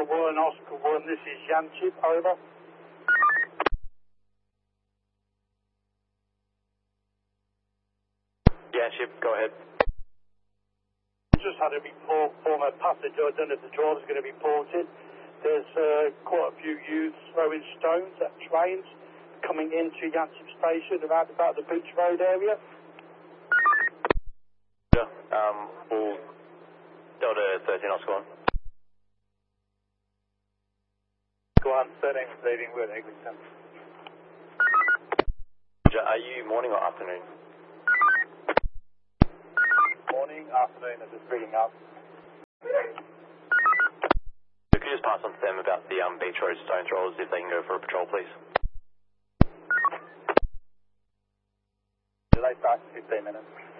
Oscar 1, this is Yanchip, over. Yanchip, go ahead. Just had a report from a passenger. I don't know if the driver's going to report it. There's quite a few youths throwing stones at trains coming into Yanchip Station around about the Beach Road area. Yeah, we'll Delta 13 Oscar 1. Go on, 13 leaving with Eglinton. Are you morning or afternoon? Morning, afternoon, I'm just reading up. Could you just pass on to them about the Beach Road stone throwers if they can go for a patrol, please? Delay start in 15 minutes.